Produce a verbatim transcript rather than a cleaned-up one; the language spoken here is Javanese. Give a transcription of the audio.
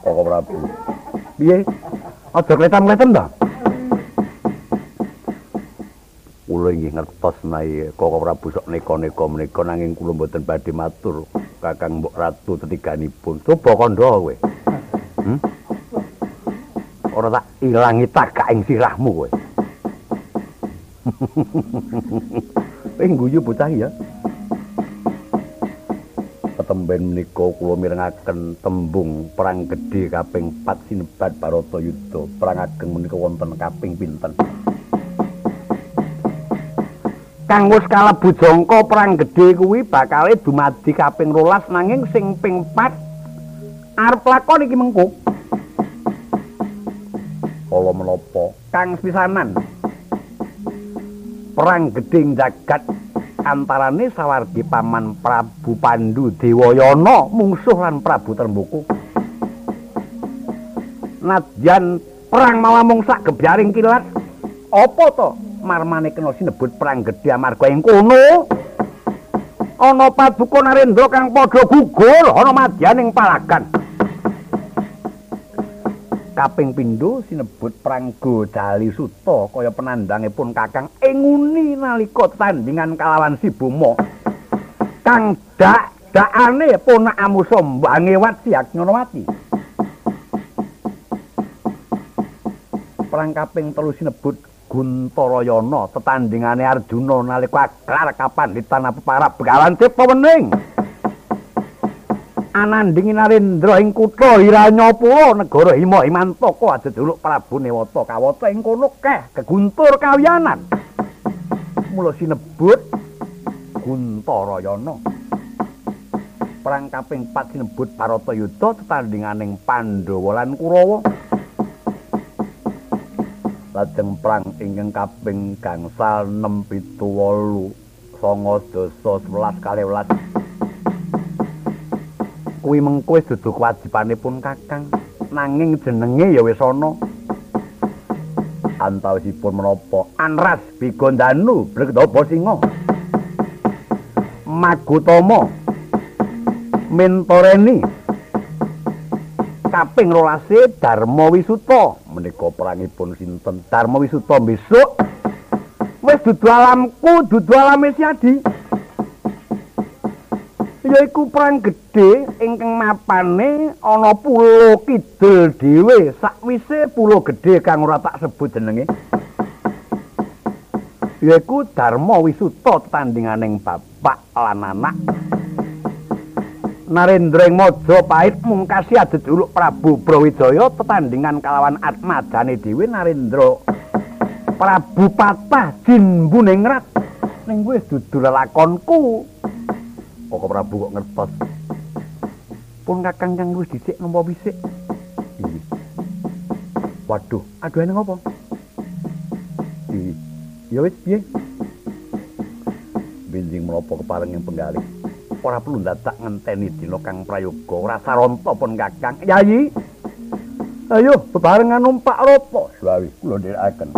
Koko Prabu. Piye? Aja kletam-kletem ta? Kula inggih ngertos menawi Koko Prabu sok neka-neka menika nanging kula mboten badhe matur Kakang Mbok Ratu tetiganipun. Coba kandha kowe. Hmm? Ora tak ilangi tagak ing sirahmu kowe. Kowe guyu bocah ya. Ketemben menika kula mirengaken tembung perang gedhe kaping pat sinebat Baratayuda. Perang ageng menika wonten kaping pinten? Kang wis kalebu jangka perang gedhe kuwi bakale dumadi kaping rolas nanging sing ping pat arep lakon iki mengko. Kala menapa Kang pisanan perang gedhe jagat antarane sawargi paman Prabu Pandu Dewayana mungsuh lan Prabu Tremboko. Nadyan perang malah mung sak gebyaring kilat. Apa to marmane kena sinebut perang gedhe amarga ing kono ana Paduka Narendra kang padha gugur ana madyan ing palagan. Kaping pindho sinebut perang Godali Suta kaya penandhangipun Kakang Enguni nalika tandingan kalawan Si Boma. Kang dak-dakane ponak Amusa Mbangewati Agnanawati. Perang kaping telu sinebut Guntarayana tetandingane Arjuna nalika aglar kapanditan para Begawan Cipawening. Anandingi Narendra ing kutha Hiranyapura negara Hima Himantaka ajeduluk Prabu Newata kawata ing kono keh keguntur kawiyanan. Mula sinebut Guntarayana. Perang kaping pat sinebut Baratayuda tetandinganing Pandhawa lan Kurawa. Lajeng perang ingkang kaping gangsal enem pitu wolu sanga dasa sewelas kalih welas. Kuwi mengko wis dudu kewajibanipun Kakang, nanging jenenge ya wis ana. Antawisipun menapa Anras Bigondanu Bregdaba Singa, Magutama Mentoreni kaping rolase Darma Wisuta. Menika perangipun sinten? Darma Wisuta besok wis dudu alamku, dudu alame Siadi. Yaiku perang gedhe ingkang mapane ana pulo kidul dhewe sakwise pulo gedhe kang ora tak sebut jenenge. Yaiku Darma Wisuta tetandinganing bapak lan anak. Narendra ing Majapahit mungkasi ajeduluk Prabu Brawijaya tetandingan kalawan atmadane dhewe Narendra Prabu Patah Jinbuningrat. Ning wis dudu lelakonku. Koko Prabu kok ngertos. Pun Kakang kang wis dhisik nampa wisik. Iki. Waduh, aduhane ngopo? Iki. Ya wis piye? Benjing menapa keparenging penggalih. Ora perlu dadak ngenteni dina kang prayoga. Ora saranta pun Kakang. Yayi. Ayo bebarengan numpak ropo. Slawi kula nderekaken.